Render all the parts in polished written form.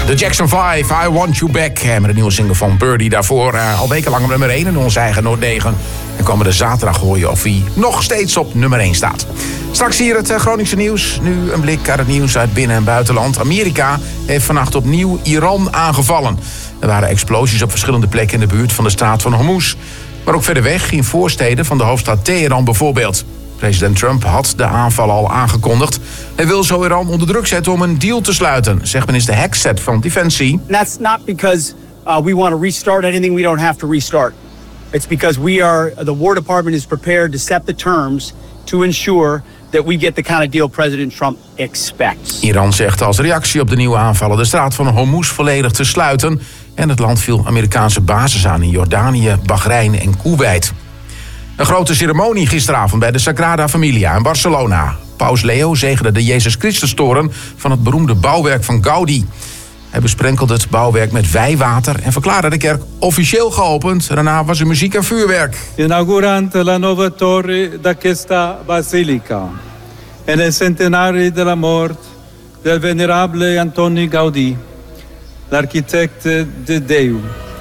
De Jackson 5, I Want You Back. Met een nieuwe single van Birdie daarvoor. Al wekenlang op nummer 1 in onze eigen Noord 9. En komende zaterdag hoor je of hij nog steeds op nummer 1 staat. Straks hier het Groningse nieuws. Nu een blik naar het nieuws uit binnen- en buitenland. Amerika heeft vannacht opnieuw Iran aangevallen. Er waren explosies op verschillende plekken in de buurt van de straat van Hormuz. Maar ook verder weg, in voorsteden van de hoofdstad Teheran bijvoorbeeld. President Trump had de aanval al aangekondigd. Hij wil zo Iran onder druk zetten om een deal te sluiten, zegt minister Hexet van Defensie. That's not because we want to restart anything we don't have to restart. It's because the War Department is prepared to set the terms to ensure that we get the kind of deal President Trump expects. Iran zegt als reactie op de nieuwe aanvallen de straat van Hormuz volledig te sluiten. En het land viel Amerikaanse bases aan in Jordanië, Bahrein en Koeweit. Een grote ceremonie gisteravond bij de Sagrada Familia in Barcelona. Paus Leo zegende de Jezus Christus-toren van het beroemde bouwwerk van Gaudi. Hij besprenkelde het bouwwerk met wijwater en verklaarde de kerk officieel geopend. Daarna was er muziek en vuurwerk. Inaugurante la nuova torre d'aquesta basilica en il centenario della morte del venerabile Antoni Gaudí, l'architetto de Deu.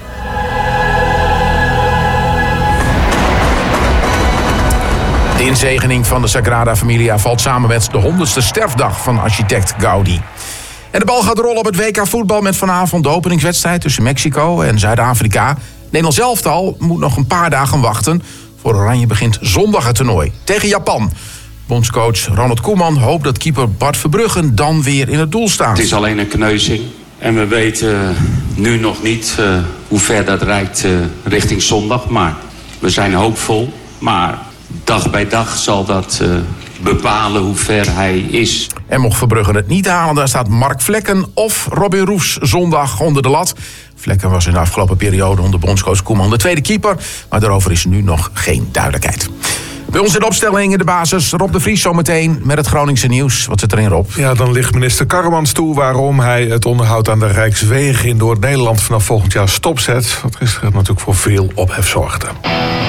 De inzegening van de Sagrada Familia valt samen met de 100ste sterfdag van architect Gaudi. En de bal gaat rollen op het WK voetbal met vanavond de openingswedstrijd tussen Mexico en Zuid-Afrika. Nederlands elftal moet nog een paar dagen wachten. Voor Oranje begint zondag het toernooi tegen Japan. Bondscoach Ronald Koeman hoopt dat keeper Bart Verbruggen dan weer in het doel staat. Het is alleen een kneuzing en we weten nu nog niet hoe ver dat reikt richting zondag. Maar we zijn hoopvol, maar dag bij dag zal dat bepalen hoe ver hij is. En mocht Verbruggen het niet halen, daar staat Mark Vlekken of Robin Roefs zondag onder de lat. Vlekken was in de afgelopen periode onder bondscoach Koeman de tweede keeper. Maar daarover is nu nog geen duidelijkheid. Bij ons in de opstelling in de basis Rob de Vries zometeen met het Groningse nieuws. Wat zit erin, Rob? Ja, dan ligt minister Karremans toe waarom hij het onderhoud aan de Rijkswegen in Noord-Nederland vanaf volgend jaar stopzet. Wat gisteren natuurlijk voor veel ophef zorgde.